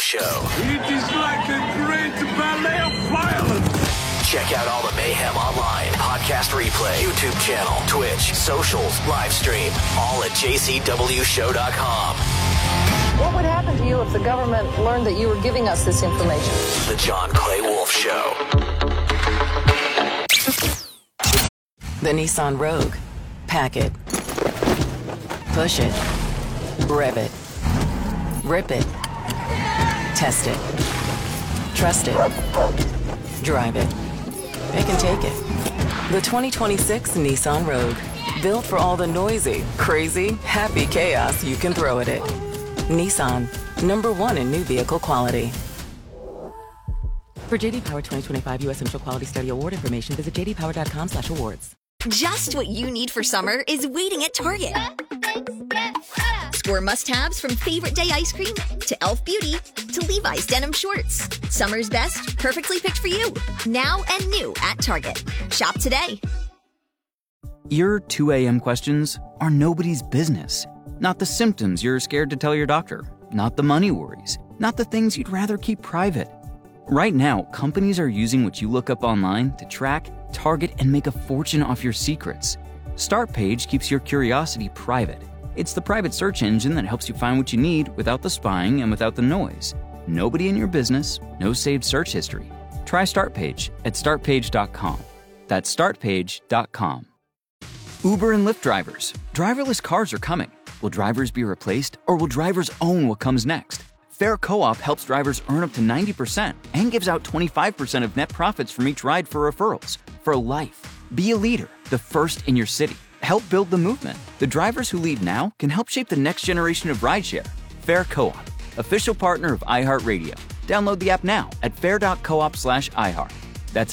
Show. It is like a great ballet of violence. Check out all the mayhem online, podcast replay, YouTube channel, Twitch, socials, live stream, all at jcwshow.com. What would happen to you if the government learned that you were giving us this information? The John Clay Wolf Show. The Nissan Rogue. Pack it. Push it. Rev it. Rip it. Test it. Trust it. Drive it. Pick and take it. The 2026 Nissan Rogue. Built for all the noisy, crazy, happy chaos you can throw at it. Nissan. #1 in new vehicle quality. For JD Power 2025 U.S. Central Quality Study Award information, visit jdpower.com/awards. Just what you need for summer is waiting at Target. Score must-haves from favorite day ice cream to Elf Beauty to Levi's denim shorts. Summer's best, perfectly picked for you. Now and new at Target. Shop today. Your 2 a.m. questions are nobody's business. Not the symptoms you're scared to tell your doctor. Not the money worries. Not the things you'd rather keep private. Right now, companies are using what you look up online to track, target, and make a fortune off your secrets. Startpage keeps your curiosity private. It's the private search engine that helps you find what you need without the spying and without the noise. Nobody in your business, no saved search history. Try Startpage at startpage.com. That's startpage.com. Uber and Lyft drivers. Driverless cars are coming. Will drivers be replaced, or will drivers own what comes next? Fair Co-op helps drivers earn up to 90% and gives out 25% of net profits from each ride for referrals. For life. Be a leader, the first in your city. Help build the movement. The drivers who lead now can help shape the next generation of rideshare. Fair Co-op, official partner of iHeartRadio. Download the app now at fair.coop/iHeart. That's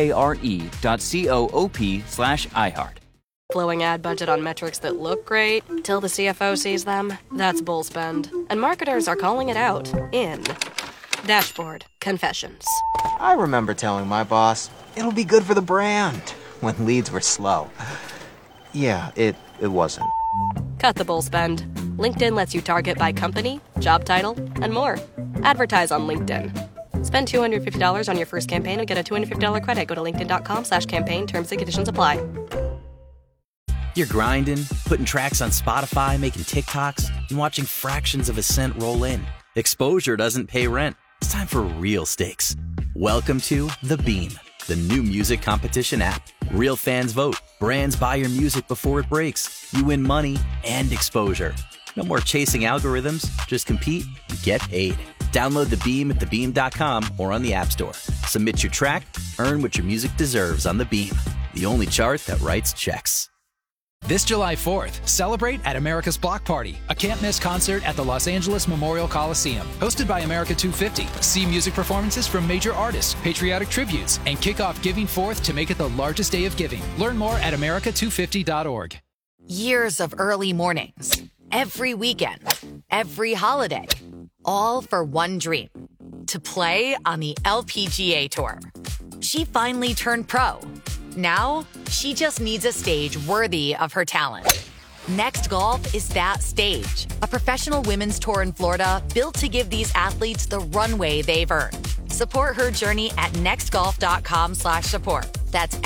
FARE.coop/iHeart. Blowing ad budget on metrics that look great till the CFO sees them. That's bull spend. And marketers are calling it out in Dashboard Confessions. I remember telling my boss, it'll be good for the brand, when leads were slow. Yeah, it wasn't. Cut the bull spend. LinkedIn lets you target by company, job title, and more. Advertise on LinkedIn. Spend $250 on your first campaign and get a $250 credit. Go to linkedin.com/campaign. Terms and conditions apply. You're grinding, putting tracks on Spotify, making TikToks, and watching fractions of a cent roll in. Exposure doesn't pay rent. It's time for real stakes. Welcome to The Beam, the new music competition app. Real fans vote. Brands buy your music before it breaks. You win money and exposure. No more chasing algorithms. Just compete and get paid. Download The Beam at thebeam.com or on the App Store. Submit your track, earn what your music deserves on The Beam, the only chart that writes checks. This July 4th, celebrate at America's Block Party, a can't-miss concert at the Los Angeles Memorial Coliseum. Hosted by America 250, see music performances from major artists, patriotic tributes, and kick off Giving Forth to make it the largest day of giving. Learn more at america250.org. Years of early mornings, every weekend, every holiday, all for one dream, to play on the LPGA Tour. She finally turned pro. Now, she just needs a stage worthy of her talent. Next Golf is that stage. A professional women's tour in Florida built to give these athletes the runway they've earned. Support her journey at nextgolf.com/support. That's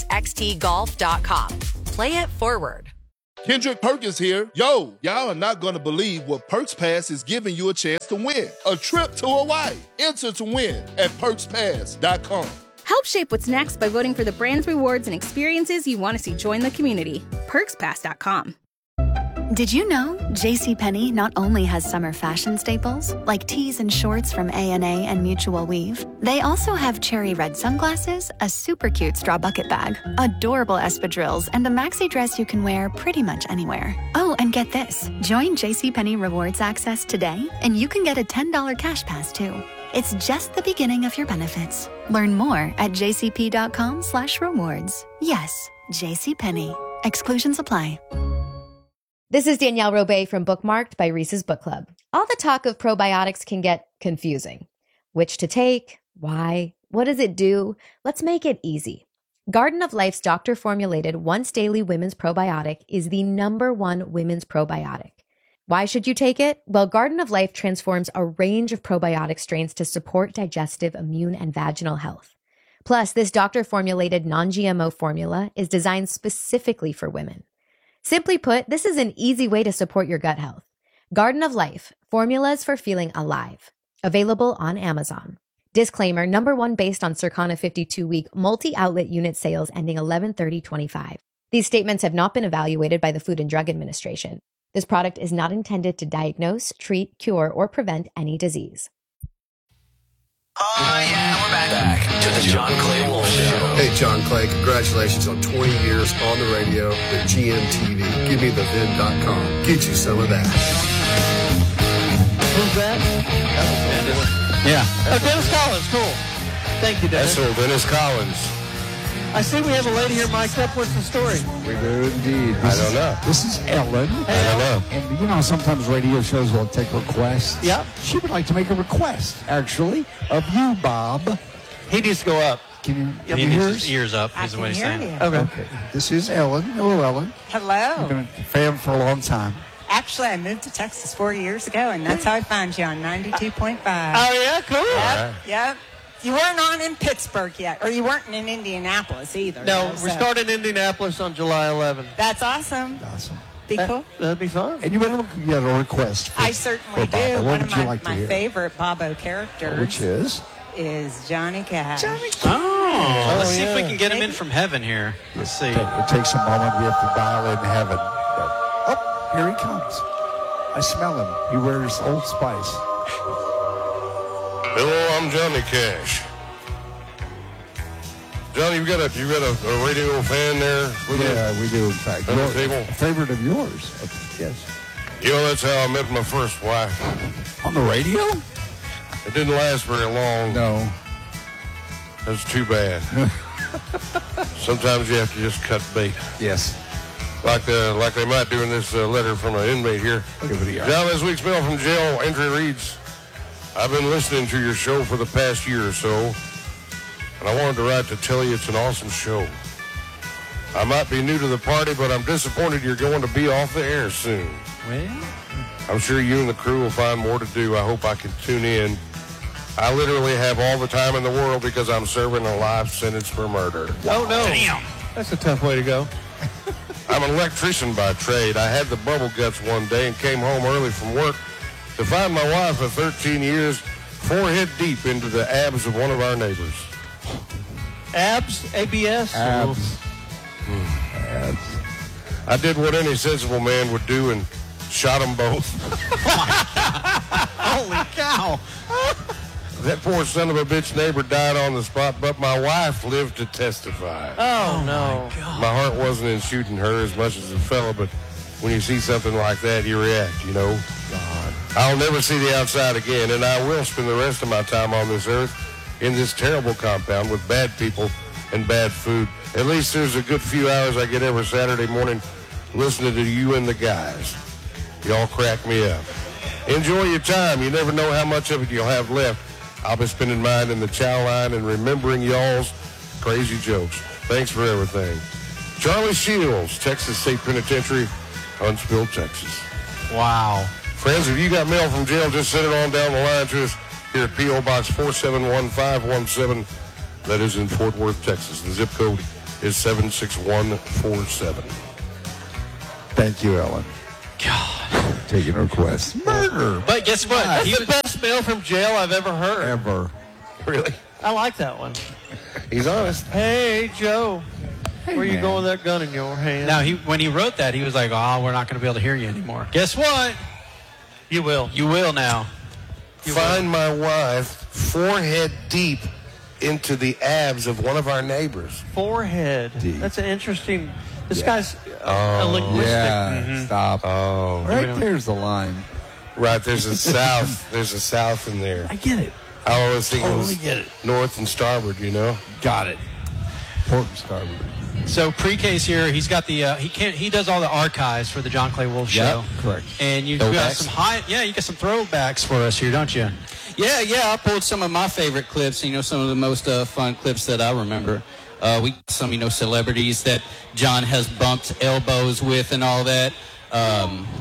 nxxtgolf.com. Play it forward. Kendrick Perkins here. Yo, y'all are not going to believe what Perks Pass is giving you a chance to win. A trip to Hawaii. Enter to win at perkspass.com. Help shape what's next by voting for the brands, rewards, and experiences you want to see join the community. PerksPass.com. Did you know JCPenney not only has summer fashion staples, like tees and shorts from A&A and Mutual Weave, they also have cherry red sunglasses, a super cute straw bucket bag, adorable espadrilles, and a maxi dress you can wear pretty much anywhere. Oh, and get this. Join JCPenney Rewards Access today, and you can get a $10 cash pass, too. It's just the beginning of your benefits. Learn more at jcp.com/rewards. Yes, JCPenney. Exclusions apply. This is Danielle Robay from Bookmarked by Reese's Book Club. All the talk of probiotics can get confusing. Which to take? Why? What does it do? Let's make it easy. Garden of Life's doctor-formulated once-daily women's probiotic is the #1 women's probiotic. Why should you take it? Well, Garden of Life transforms a range of probiotic strains to support digestive, immune, and vaginal health. Plus, this doctor-formulated non-GMO formula is designed specifically for women. Simply put, this is an easy way to support your gut health. Garden of Life, formulas for feeling alive. Available on Amazon. Disclaimer, number one based on Circana 52-week multi-outlet unit sales ending 11/30/25. These statements have not been evaluated by the Food and Drug Administration. This product is not intended to diagnose, treat, cure, or prevent any disease. Oh, yeah, we're back to the John Clay Wolf Show. Hey, John Clay, congratulations on 20 years on the radio with GMTV. Give me the VIN.com. Get you some of that. Who's that? Yeah. Oh, Dennis Collins. Cool. Thank you, Dennis. That's old Dennis Collins. I see we have a lady here mic'd up. What's the story? We do indeed. I don't know. This is Ellen. Hey, I don't know. And you know, sometimes radio shows will take requests. Yep. She would like to make a request, actually, of you, Bob. He needs to go up. Can you He hear needs us? his ears up, is what he's saying. Okay. This is Ellen. Hello, Ellen. Hello. I've been a fan for a long time. Actually, I moved to Texas 4 years ago, and that's how I found you on 92.5. Oh, yeah, cool. Yep. You weren't on in Pittsburgh yet, or you weren't in Indianapolis either. No, though, we're so. starting in Indianapolis on July 11th. That's awesome. Awesome. Be cool. That'd be fun. And you had a request for, I certainly for Bob. do. What One would of you like to my hear? favorite Bobo characters Which is? Johnny Cash. Oh, let's see if we can get him in from heaven here. Let's see. It takes a moment. We have to dial in heaven. But, oh, here he comes. I smell him. He wears Old Spice. Hello, I'm Johnny Cash. Johnny, you got a radio fan there? Yeah, we do, in fact. On the table? A favorite of yours. Yes. You know, that's how I met my first wife. On the radio? It didn't last very long. No. That's too bad. Sometimes you have to just cut bait. Yes. Like they might do in this letter from an inmate here. John, this week's mail from jail entry reads, I've been listening to your show for the past year or so, and I wanted to write to tell you it's an awesome show. I might be new to the party, but I'm disappointed you're going to be off the air soon. Well, I'm sure you and the crew will find more to do. I hope I can tune in. I literally have all the time in the world because I'm serving a life sentence for murder. Oh, no. Damn. That's a tough way to go. I'm an electrician by trade. I had the bubble guts one day and came home early from work to find my wife of 13 years forehead deep into the abs of one of our neighbors. Abs? ABS? Abs. Abs. I did what any sensible man would do and shot them both. Holy cow. That poor son of a bitch neighbor died on the spot, but my wife lived to testify. Oh, no. My heart wasn't in shooting her as much as the fella, but when you see something like that, you react, you know. God. I'll never see the outside again, and I will spend the rest of my time on this earth in this terrible compound with bad people and bad food. At least there's a good few hours I get every Saturday morning listening to you and the guys. Y'all crack me up. Enjoy your time. You never know how much of it you'll have left. I'll be spending mine in the chow line and remembering y'all's crazy jokes. Thanks for everything. Charlie Shields, Texas State Penitentiary, Huntsville, Texas. Wow. Friends, if you got mail from jail, just send it on down the line to us here at P.O. Box 471517. That is in Fort Worth, Texas. The zip code is 76147. Thank you, Ellen. God. Taking requests. Murder. But guess what? That's the best mail from jail I've ever heard. Ever. Really? I like that one. He's honest. Hey, Joe. Where you going with that gun in your hand? Now, when he wrote that, he was like, oh, we're not going to be able to hear you anymore. Guess what? You will. You will now. Find my wife forehead deep into the abs of one of our neighbors. Forehead. Deep. That's an interesting... This guy's a linguistic. Yeah, stop. Oh. Right there's the line. Right, there's a south. There's a south in there. I get it. I always think it was get it. north and starboard, you know? Got it. Port and starboard. So pre-case here, he's got the he does all the archives for the John Clay Wolf Show. Correct. And you've got some you got some throwbacks for us here, don't you? Yeah, I pulled some of my favorite clips, some of the most fun clips that I remember. We got some, celebrities that John has bumped elbows with and all that.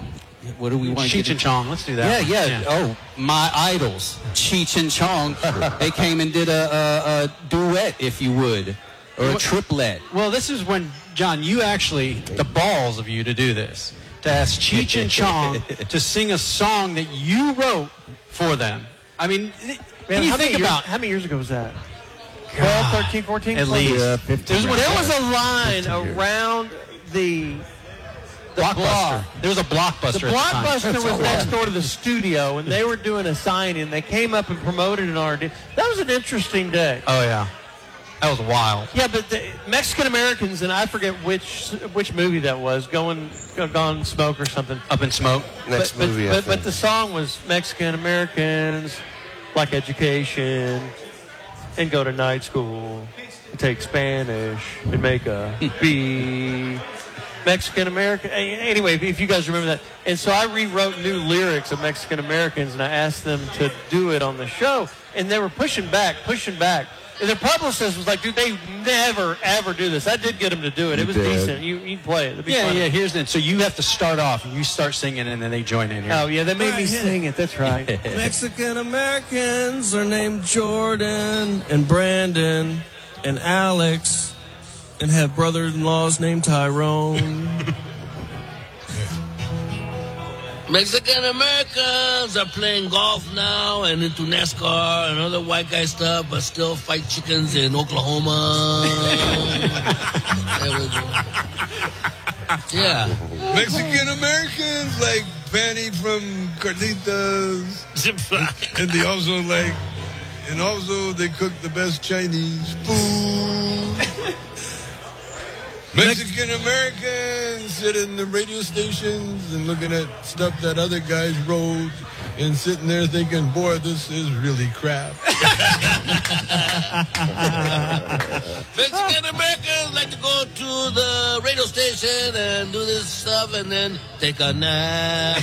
What do we want? Cheech and Chong. Let's do that. Yeah. Oh, my idols, Cheech and Chong. They came and did a duet, if you would, or a triplet. Well, this is when, John, you actually, the balls of you to do this, to ask Cheech and Chong to sing a song that you wrote for them. I mean, can you think about how many years ago was that? 12, 13, 14? At least. Yeah, 15. There was a line around the Blockbuster. block. There was a Blockbuster. The at the time. Blockbuster was next door to the studio, and they were doing a signing. They came up and promoted an RD. That was an interesting day. Oh, yeah. That was wild. Yeah, but the Mexican Americans, and I forget which movie that was, Gone Smoke or something. Up in Smoke. Next movie, I think. But the song was Mexican Americans like education and go to night school and take Spanish and make a B. Mexican American. Anyway, if you guys remember that. And so I rewrote new lyrics of Mexican Americans, and I asked them to do it on the show, and they were pushing back. And the publicist was like, dude, they never, ever do this. I did get them to do it. It was decent. You'd play it. It'd be fun. Here's the... So you have to start off, and you start singing, and then they join in here. Oh, yeah, they made me sing it. That's right. Mexican Americans are named Jordan and Brandon and Alex and have brother-in-laws named Tyrone. Mexican Americans are playing golf now and into NASCAR and other white guy stuff, but still fight chickens in Oklahoma. There we go. Yeah. Mexican Americans like Fanny from Carlitos. And they also they cook the best Chinese food. Mexican Americans sit in the radio stations and looking at stuff that other guys wrote and sitting there thinking, boy, this is really crap. Mexican Americans like to go to the radio station and do this stuff and then take a nap.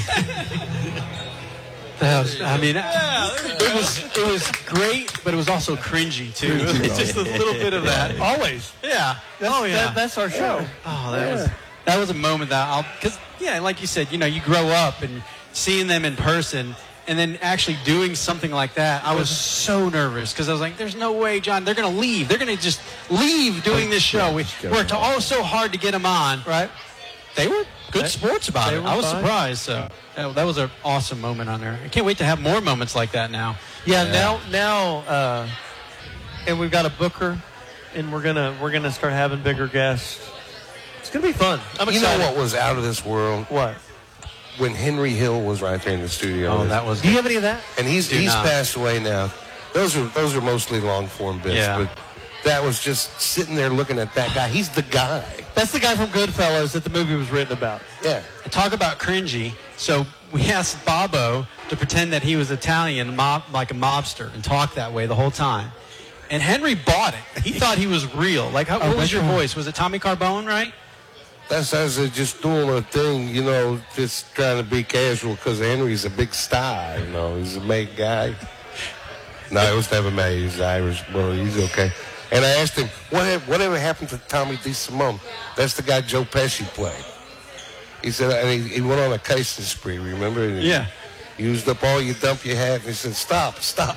It was great, but it was also cringy too. It's just a little bit of that. Always. Yeah. That's our show. That was a moment that like you said, you grow up and seeing them in person, and then actually doing something like that. I was so nervous because I was like, "There's no way, John. They're going to leave. They're going to just leave doing this show. We worked so hard to get them on, right? They were good sports about it. I was surprised. So that was an awesome moment on there. I can't wait to have more moments like that now. Yeah. Now, and we've got a booker, and we're gonna start having bigger guests. It's gonna be fun. I'm excited. You know what was out of this world? What? When Henry Hill was right there in the studio. Oh, that was. Do you have any of that? And he's passed away now. Those are mostly long form bits, but that was just sitting there looking at that guy. He's the guy. That's the guy from Goodfellas that the movie was written about. Yeah. Talk about cringy. So we asked Bobo to pretend that he was Italian, like a mobster, and talk that way the whole time. And Henry bought it. He thought he was real. Like, what was your voice? Was it Tommy Carbone, right? That's just doing a thing, just trying to be casual because Henry's a big star, He's a made guy. No, it was never made. He's Irish. Well, he's okay. And I asked him, whatever happened to Tommy DeSimone? That's the guy Joe Pesci played. He said, and he went on a casing spree, remember? And yeah. He used up all your dump you had, and he said, stop.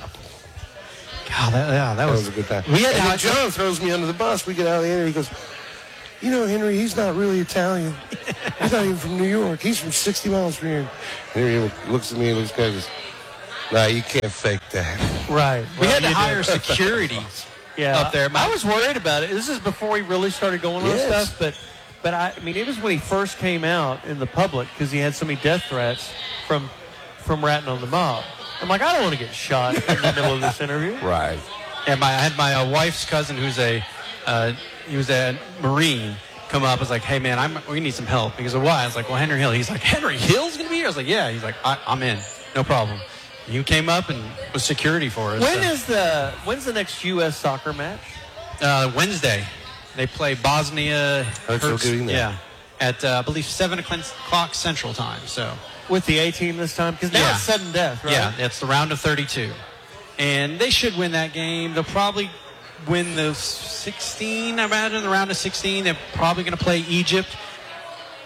God, that was a good time. And John throws me under the bus. We get out of the interview. He goes, Henry, he's not really Italian. He's not even from New York. He's from 60 miles from here. Henry looks at me and looks kind of goes, nah, you can't fake that. Right. We had to hire security up there. I was worried about it. This is before he really started going on stuff, but it was when he first came out in the public because he had so many death threats from ratting on the mob. I'm like, I don't want to get shot in the middle of this interview. Right. And I had my wife's cousin who's he was a Marine come up. I was like, hey man, we need some help. He goes, why? I was like, well, Henry Hill. He's like, Henry Hill's gonna be here? I was like, yeah. He's like, I'm in, no problem. You came up and was security for us. When's the next U.S. soccer match? Wednesday. They play Bosnia. Yeah. At I believe 7 o'clock Central Time. So with the A team this time, because now it's sudden death, right? Yeah, it's the round of 32, and they should win that game. They'll probably win the 16. I imagine the round of 16. They're probably going to play Egypt.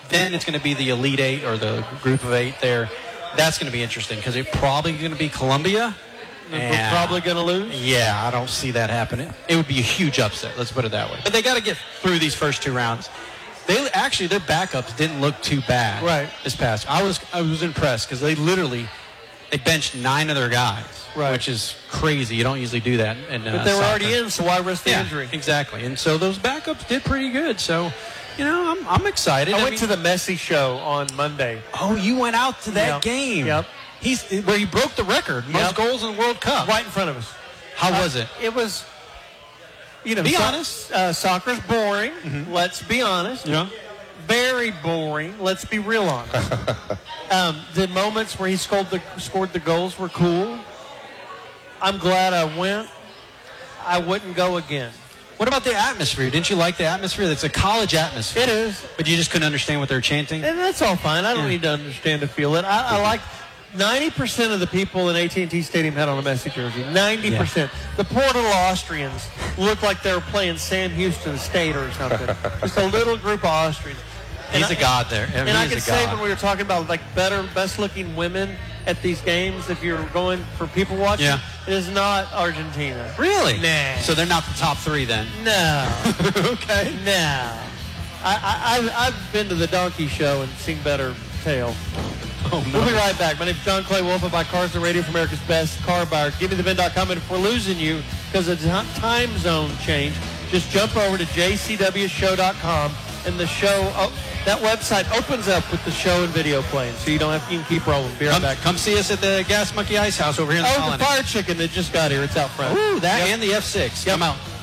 then it's going to be the Elite Eight or the Group of Eight there. That's going to be interesting because it's probably going to be Columbia. We're probably going to lose? Yeah, I don't see that happening. It would be a huge upset, let's put it that way. But they got to get through these first 2 rounds. Their backups didn't look too bad this past. I was impressed because they benched 9 of their guys, which is crazy. You don't usually do that. But they were already in, so why risk the injury? Exactly. And so those backups did pretty good. So, I'm excited. I went to the Messi show on Monday. Oh, you went out to that game? Yep. Where he broke the record, most goals in the World Cup. Right in front of us. How was it? It was, be honest. Soccer's boring. Mm-hmm. Let's be honest. Yeah. Very boring. Let's be real honest. The moments where he scored the goals were cool. I'm glad I went. I wouldn't go again. What about the atmosphere? Didn't you like the atmosphere? It's a college atmosphere. It is. But you just couldn't understand what they're chanting? And that's all fine. I don't need to understand to feel it. I like 90% of the people in AT&T Stadium had on a Messi jersey. 90%. Yeah. The poor little Austrians looked like they were playing Sam Houston State or something. Just a little group of Austrians. He's a god there. And I can say when we were talking about like best-looking women at these games, if you're going for people watching, it is not Argentina. Really? Nah. So they're not the top 3 then? No. Okay. No. I've been to the Donkey Show and seen better tail. Oh, no. We'll be right back. My name's John Clay Wolf. I buy cars on the radio for America's best car buyer. GiveMeTheVin.com. And if we're losing you because of the time zone change, just jump over to jcwshow.com and the show, that website opens up with the show and video playing, so you can keep rolling. Be right back. Come see us at the Gas Monkey Ice House over here in the Fire Chicken that just got here. It's out front. Ooh, that and the F6. Come out.